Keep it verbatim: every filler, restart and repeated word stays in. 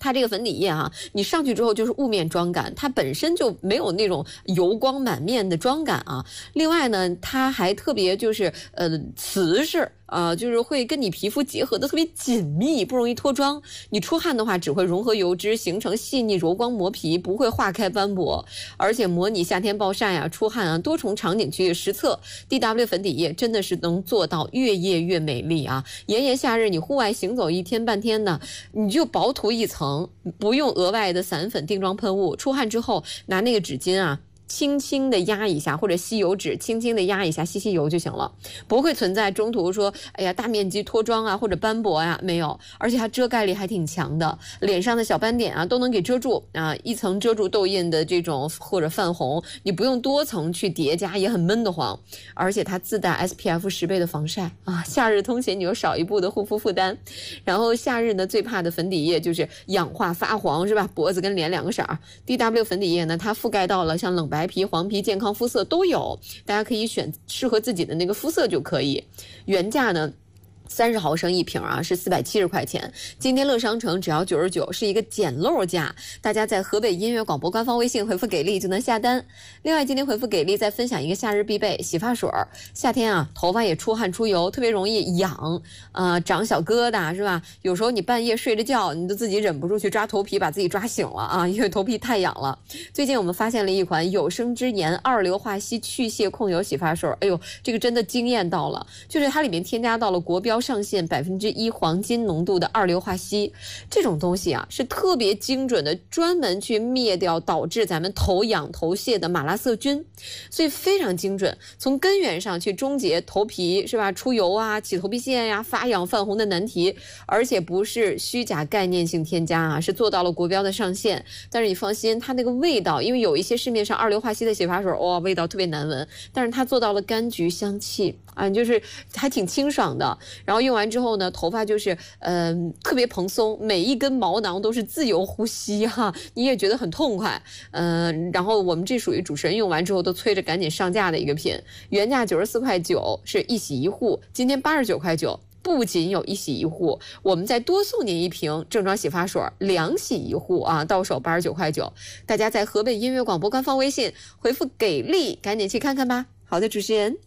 它这个粉底液啊，你上去之后就是雾面妆感，它本身就没有那种油光满面的妆感啊。另外呢，它还特别就是呃瓷实。呃，就是会跟你皮肤结合的特别紧密，不容易脱妆。你出汗的话，只会融合油脂，形成细腻柔光磨皮，不会化开斑驳，而且模拟夏天暴晒啊、出汗啊多重场景去实测。D W 粉底液真的是能做到越夜越美丽啊！炎炎夏日，你户外行走一天半天的，你就薄涂一层，不用额外的散粉定妆喷雾。出汗之后，拿那个纸巾啊。轻轻的压一下，或者吸油纸轻轻的压一下，吸吸油就行了，不会存在中途说哎呀大面积脱妆啊或者斑驳呀，没有，而且它遮盖力还挺强的，脸上的小斑点啊都能给遮住啊，一层遮住痘印的这种或者泛红，你不用多层去叠加也很闷得慌，而且它自带 S P F 十倍的防晒啊，夏日通勤你又少一步的护肤负担。然后夏日呢最怕的粉底液就是氧化发黄是吧，脖子跟脸两个色儿。 D W 粉底液呢它覆盖到了像冷白白皮、黄皮、健康肤色都有，大家可以选适合自己的那个肤色就可以。原价呢三十毫升一瓶啊，是四百七十块钱。今天乐商城只要九十九，是一个捡漏价。大家在河北音乐广播官方微信回复给力就能下单。另外，今天回复给力再分享一个夏日必备洗发水。夏天啊，头发也出汗出油，特别容易痒，呃，长小疙瘩是吧？有时候你半夜睡着觉，你都自己忍不住去抓头皮，把自己抓醒了啊，因为头皮太痒了。最近我们发现了一款有生之年二硫化硒去屑控油洗发水，哎呦，这个真的惊艳到了，就是它里面添加到了国标上限百分之一黄金浓度的二硫化硒，这种东西啊是特别精准的，专门去灭掉导致咱们头痒头屑的马拉色菌，所以非常精准，从根源上去终结头皮是吧出油啊、起头皮屑呀、发痒泛红的难题，而且不是虚假概念性添加啊，是做到了国标的上限。但是你放心，它那个味道，因为有一些市面上二硫化硒的洗发水，哇、哦，味道特别难闻，但是它做到了柑橘香气啊，就是还挺清爽的。然后用完之后呢，头发就是嗯、呃、特别蓬松，每一根毛囊都是自由呼吸哈，你也觉得很痛快。嗯、呃，然后我们这属于主持人用完之后都催着赶紧上架的一个品，原价九十四块九是一洗一护，今天八十九块九。不仅有一洗一护，我们再多送您一瓶正装洗发水，两洗一护啊，到手八十九块九。大家在河北音乐广播官方微信回复给力，赶紧去看看吧。好的，主持人。